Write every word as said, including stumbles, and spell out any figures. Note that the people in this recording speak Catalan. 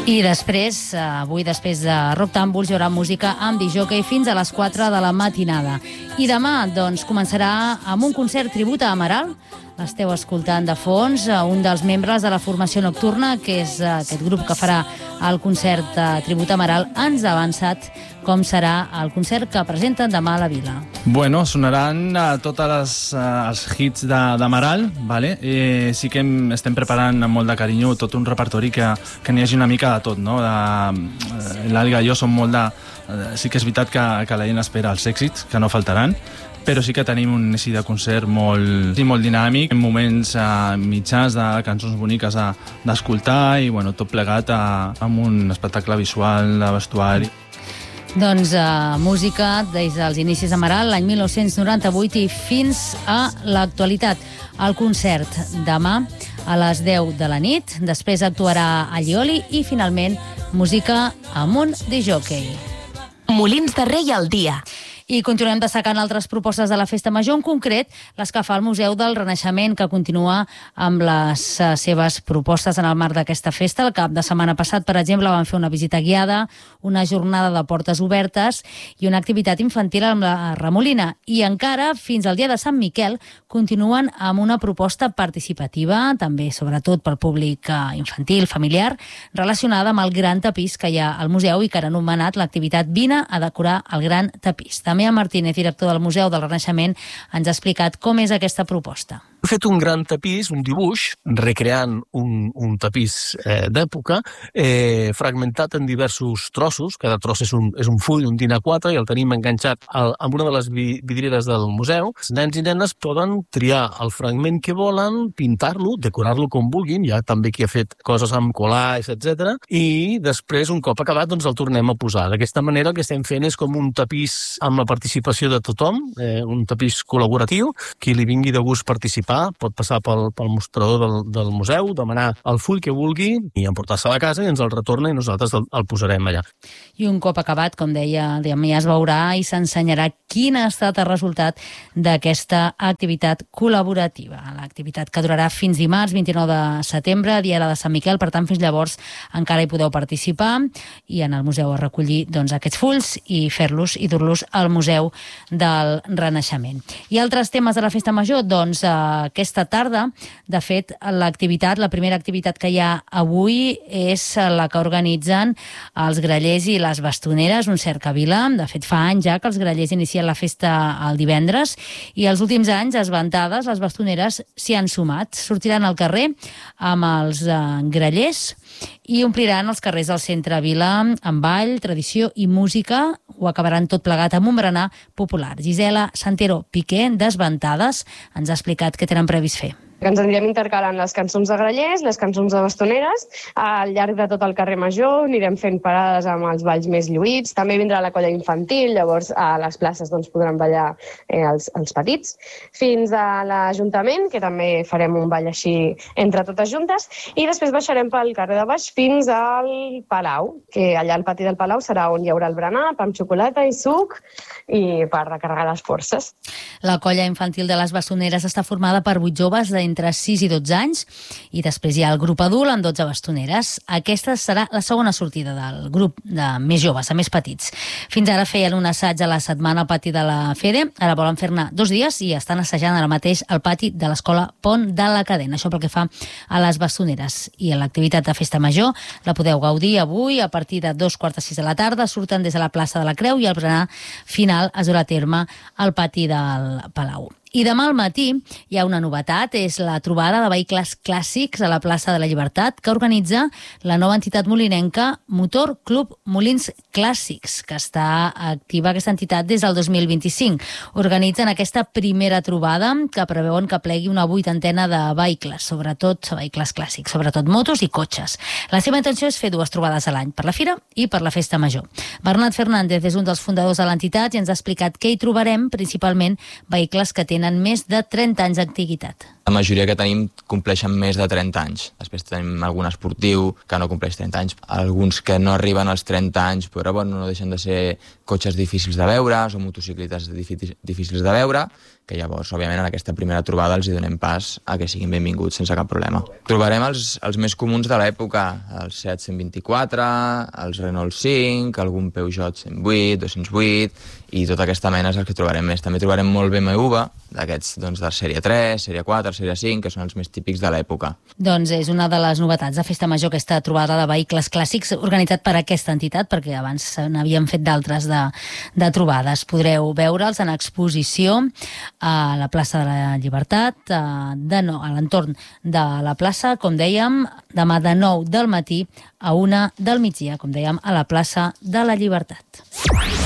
I després, avui després de Rock Tàmbols, hi haurà música amb disc-jockey fins a les quatre de la matinada. I demà, doncs, començarà amb un concert tribut a Amaral. Esteu escoltant de fons un dels membres de la formació nocturna, que és aquest grup que farà el concert tribut a Amaral. Ens ha avançat com serà el concert que presenten demà a la Vila. Bueno, sonaran uh, tots els, uh, els hits d'Amaral, vale? Eh, sí que hem, estem preparant amb molt de carinyo tot un repertori que, que n'hi hagi una mica de tot, no? Uh, L'Àliga i jo som molt de... Uh, sí que és veritat que, que la gent espera els èxits, que no faltaran, però sí que tenim un inici de concert molt, sí, molt dinàmic, en moments uh, mitjans de cançons boniques d'escoltar i bueno, tot plegat uh, amb un espectacle visual, de vestuari. Doncs uh, música des dels inicis d'Amaral, l'any mil nou-cents noranta-vuit i fins a l'actualitat. El concert demà a les deu de la nit, després actuarà a Llioli i finalment música amb un disc-jockey. Molins de Rei al dia. I continuem destacant altres propostes de la Festa Major, en concret les que fa el Museu del Renaixement, que continua amb les uh, seves propostes en el marc d'aquesta festa. El cap de setmana passat, per exemple, van fer una visita guiada, una jornada de portes obertes i una activitat infantil amb la Remolina. I encara, fins al dia de Sant Miquel, continuen amb una proposta participativa, també sobretot pel públic uh, infantil, familiar, relacionada amb el gran tapís que hi ha al museu i que han anomenat l'activitat Vine a decorar el gran tapís. També Martínez, director del Museu del Renaixement, ens ha explicat com és aquesta proposta. He fet un gran tapís, un dibuix, recreant un, un tapís eh, d'època, eh, fragmentat en diversos trossos. Cada tros és un, és un full, un din A quatre, i el tenim enganxat al, amb una de les vidrieres del museu. Els nens i nenes poden triar el fragment que volen, pintar-lo, decorar-lo com vulguin, hi ha també qui ha fet coses amb collage, etcètera, i després, un cop acabat, doncs el tornem a posar. D'aquesta manera el que estem fent és com un tapís amb la participació de tothom, eh, un tapís col·laboratiu, qui li vingui de gust participar pot passar pel, pel mostrador del, del museu, demanar el full que vulgui i emportar-se a la casa i ens el retorna i nosaltres el, el posarem allà. I un cop acabat, com deia, ja es veurà i s'ensenyarà quin ha estat el resultat d'aquesta activitat col·laborativa. L'activitat que durarà fins dimarts, vint-i-nou de setembre, dia de Sant Miquel, per tant, fins llavors encara hi podeu participar i en el museu a recollir doncs, aquests fulls i fer-los i dur-los al Museu del Renaixement. I altres temes de la Festa Major, doncs, eh, aquesta tarda, de fet, l'activitat, la primera activitat que hi ha avui és la que organitzen els grallers i les bastoneres, un cercavila. De fet, fa anys ja que els grallers inicien la festa el divendres i els últims anys, esventades, les bastoneres s'hi han sumat. Sortiran al carrer amb els eh, grallers i ompliran els carrers del centre Vila amb ball, tradició i música. Ho acabaran tot plegat amb un berenar popular. Gisela Santero Piqué, d'Esventades, ens ha explicat què tenen previst fer. Ens anirem intercalant les cançons de grallers, les cançons de bastoneres, al llarg de tot el carrer Major, anirem fent parades amb els balls més lluïts, també vindrà la colla infantil, llavors a les places doncs, podran ballar eh, els, els petits, fins a l'Ajuntament, que també farem un ball així entre totes juntes, i després baixarem pel carrer de baix fins al Palau, que allà al pati del Palau serà on hi haurà el berenar, pa amb xocolata i suc, i per recarregar les forces. La colla infantil de les bastoneres està formada per vuit joves de entre sis i dotze anys i després hi ha el grup adult amb dotze bastoneres. Aquesta serà la segona sortida del grup de més joves, de més petits. Fins ara feien un assaig a la setmana al pati de la Fede, ara volen fer-ne dos dies i estan assajant ara mateix al pati de l'escola Pont de la Cadena. Això pel que fa a les bastoneres. I a l'activitat de Festa Major la podeu gaudir avui a partir de dos quarts de sis de la tarda. Surten des de la plaça de la Creu i el berenar final es durà a terme al pati del Palau. I demà al matí hi ha una novetat, és la trobada de vehicles clàssics a la plaça de la Llibertat que organitza la nova entitat molinenca Motor Club Molins Clàssics, que està activa aquesta entitat des del dos mil vint-i-cinc. Organitzen aquesta primera trobada que preveuen que plegui una vuitantena de vehicles, sobretot vehicles clàssics, sobretot motos i cotxes. La seva intenció és fer dues trobades a l'any, per la Fira i per la Festa Major. Bernat Fernández és un dels fundadors de l'entitat i ens ha explicat què hi trobarem, principalment vehicles que tenen més de trenta anys d'activitat. La majoria que tenim compleixen més de trenta anys. Després tenim algun esportiu que no compleix trenta anys, alguns que no arriben als trenta anys, però bueno, no deixen de ser cotxes difícils de veure, o motocicletes difícils de veure, que llavors, òbviament, en aquesta primera trobada els hi donem pas a que siguin benvinguts sense cap problema. Trobarem els, els més comuns de l'època, el Seat cent vint-i-quatre, els Renault cinc, algun Peugeot cent vuit, dos cents vuit, i tota aquesta mena és el que trobarem més. També trobarem molt B M W, d'aquests doncs, de sèrie tres, sèrie quatre, sèrie cinc, que són els més típics de l'època. Doncs és una de les novetats de Festa Major, aquesta trobada de vehicles clàssics organitzat per aquesta entitat, perquè abans n'havíem fet d'altres de, de trobades. Podreu veure'ls en exposició a la plaça de la Llibertat, de no, a l'entorn de la plaça, com dèiem, demà de nou del matí a una del migdia, com dèiem, a la plaça de la Llibertat.